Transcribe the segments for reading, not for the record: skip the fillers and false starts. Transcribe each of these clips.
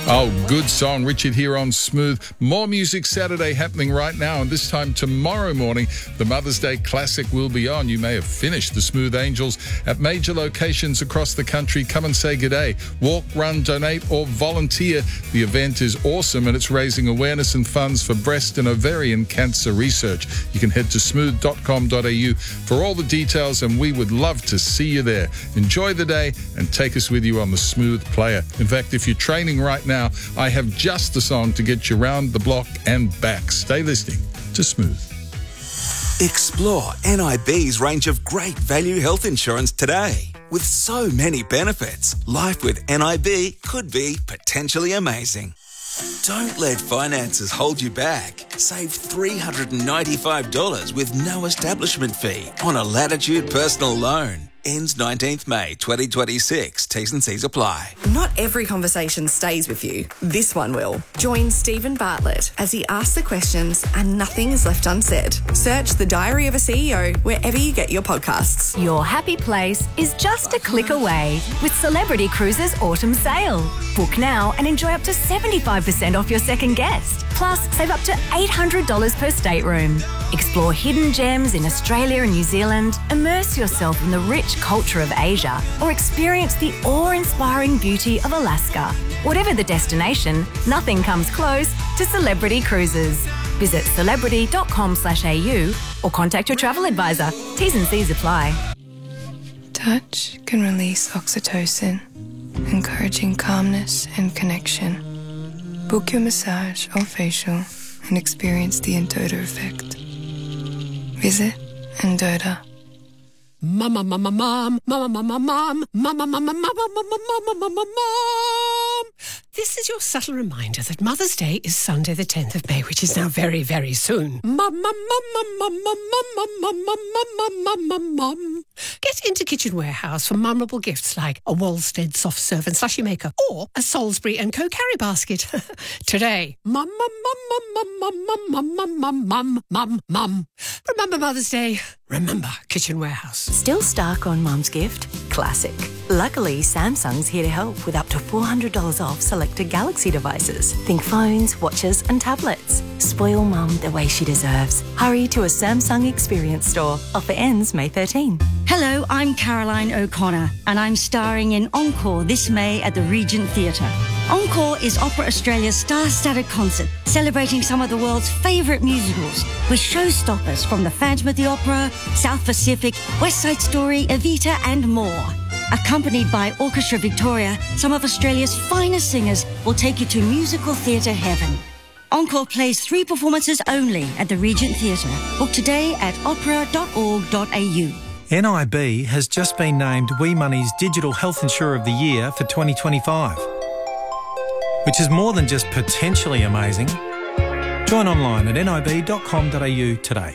Oh, good song. Richard here on Smooth. More Music Saturday happening right now, and this time tomorrow morning, the Mother's Day Classic will be on. You may have finished the Smooth Angels at major locations across the country. Come and say good day. Walk, run, donate, or volunteer. The event is awesome, and it's raising awareness and funds for breast and ovarian cancer research. You can head to smooth.com.au for all the details, and we would love to see you there. Enjoy the day and take us with you on the Smooth Player. In fact, if you're training right now, I have just the song to get you round the block and back. Stay listening to Smooth. Explore NIB's range of great value health insurance today. With so many benefits, life with NIB could be potentially amazing. Don't let finances hold you back. Save $395 with no establishment fee on a Latitude personal loan. Ends 19th May 2026. T's and C's apply. Not every conversation stays with you. This one will. Join Stephen Bartlett as he asks the questions and nothing is left unsaid. Search The Diary of a CEO wherever you get your podcasts. Your happy place is just a click away with Celebrity Cruises Autumn Sale. Book now and enjoy up to 75% off your second guest. Plus, save up to $800 per stateroom. Explore hidden gems in Australia and New Zealand, immerse yourself in the rich culture of Asia, or experience the awe-inspiring beauty of Alaska. Whatever the destination, nothing comes close to Celebrity Cruises. Visit celebrity.com.au or contact your travel advisor. T's and C's apply. Touch can release oxytocin, encouraging calmness and connection. Book your massage or facial and experience the Endota effect. Visit Endota. Mama, mama, mom, mama, mama, mom, mama, mama, mama, mama, mama, mama, mom. This is your subtle reminder that Mother's Day is Sunday the 10th of May, which is now very, very soon. Mama, mama, mama, mama, mama, mama, mama, mom. Get into Kitchen Warehouse for memorable gifts like a Walstead soft serve and slushy maker or a Salisbury & Co carry basket. Today, mama, mama, mama, mama, mama, mum, mum, mum. Remember Mother's Day? Remember Kitchen Warehouse. Still stuck on Mum's gift? Classic. Luckily, Samsung's here to help with up to $400 off selected Galaxy devices. Think phones, watches and tablets. Spoil Mum the way she deserves. Hurry to a Samsung Experience store. Offer ends May 13. Hello, I'm Caroline O'Connor and I'm starring in Encore this May at the Regent Theatre. Encore is Opera Australia's star-studded concert celebrating some of the world's favourite musicals with showstoppers from The Phantom of the Opera, South Pacific, West Side Story, Evita and more. Accompanied by Orchestra Victoria, some of Australia's finest singers will take you to musical theatre heaven. Encore plays 3 performances only at the Regent Theatre. Book today at opera.org.au. NIB has just been named We Money's Digital Health Insurer of the Year for 2025, which is more than just potentially amazing. Join online at nib.com.au today.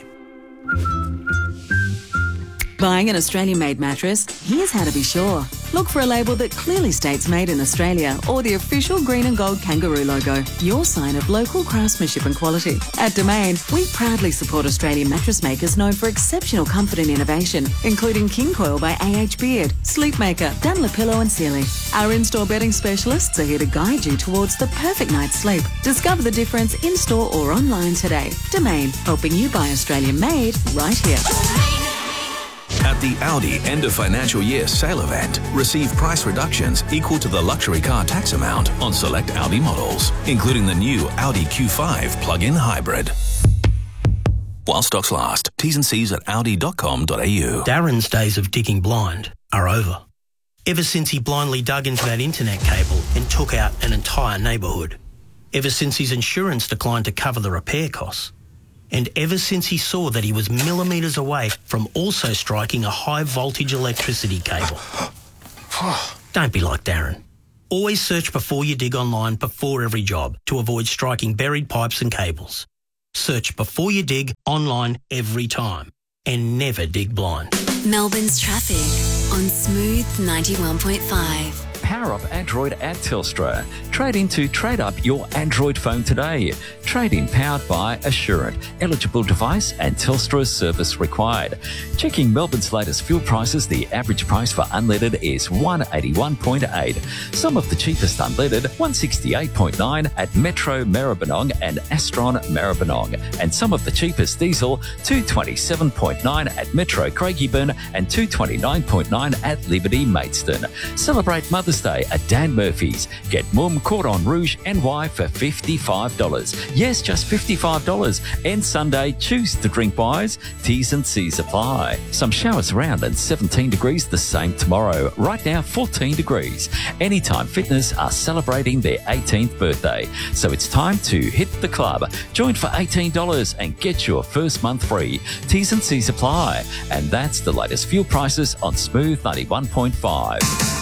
Buying an Australian-made mattress? Here's how to be sure. Look for a label that clearly states Made in Australia or the official green and gold kangaroo logo, your sign of local craftsmanship and quality. At Domain, we proudly support Australian mattress makers known for exceptional comfort and innovation, including King Coil by A.H. Beard, Sleepmaker, Dunlopillow and Sealy. Our in-store bedding specialists are here to guide you towards the perfect night's sleep. Discover the difference in-store or online today. Domain, helping you buy Australian-made right here. At the Audi end of financial year sale event, receive price reductions equal to the luxury car tax amount on select Audi models, including the new Audi Q5 plug-in hybrid. While stocks last, T's and C's at audi.com.au. Darren's days of digging blind are over. Ever since he blindly dug into that internet cable and took out an entire neighbourhood. Ever since his insurance declined to cover the repair costs. And ever since he saw that he was millimetres away from also striking a high-voltage electricity cable. Don't be like Darren. Always search before you dig online before every job to avoid striking buried pipes and cables. Search before you dig online every time. And never dig blind. Melbourne's traffic on Smooth 91.5. Power Up Android at Telstra. Trade in to trade up your Android phone today. Trade in powered by Assurant. Eligible device and Telstra service required. Checking Melbourne's latest fuel prices, the average price for unleaded is $181.8. Some of the cheapest unleaded, $168.9 at Metro Maribyrnong and Astron Maribyrnong. And some of the cheapest diesel, $227.9 at Metro Craigieburn and $229.9 at Liberty Maidstone. Celebrate Mother's Day at Dan Murphy's. Get Mum Cordon Rouge NY for $55. Yes, just $55. And Sunday, choose to drink buys. T's and C's apply. Some showers around and 17 degrees the same tomorrow. Right now, 14 degrees. Anytime Fitness are celebrating their 18th birthday. So it's time to hit the club. Join for $18 and get your first month free. T's and C's apply. And that's the latest fuel prices on Smooth 91.5.